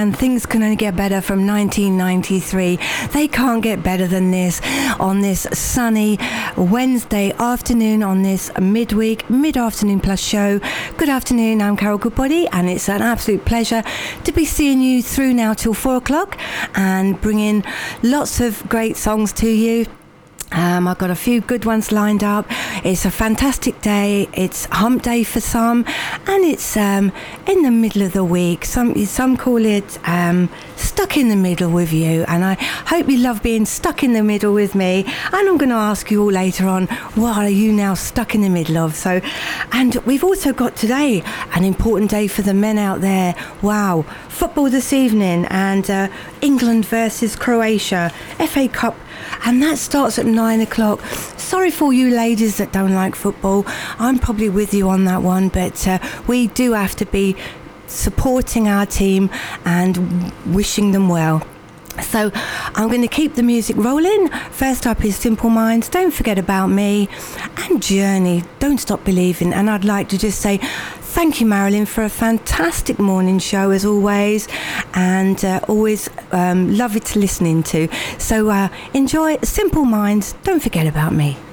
and things can only get better from 1993. They can't get better than this on this sunny Wednesday afternoon on this mid-afternoon plus show. Good afternoon, I'm Carol Goodbody, and it's an absolute pleasure to be seeing you through now till 4 o'clock and bringing lots of great songs to you. I've got a few good ones lined up. It's a fantastic day. It's hump day for some, and it's in the middle of the week. Some call it stuck in the middle with you, and I hope you love being stuck in the middle with me. And I'm going to ask you all later on, what are you now stuck in the middle of? So, and we've also got today an important day for the men out there. Wow, football this evening, and England versus Croatia, FA Cup. And that starts at 9 o'clock. Sorry for you ladies that don't like football. I'm probably with you on that one, but we do have to be supporting our team and wishing them well. So I'm going to keep the music rolling. First up is Simple Minds, Don't Forget About Me, and Journey, Don't Stop Believing. And I'd like to just say thank you, Marilyn, for a fantastic morning show as always, and always love it to listen to. So enjoy Simple Minds, Don't Forget About Me.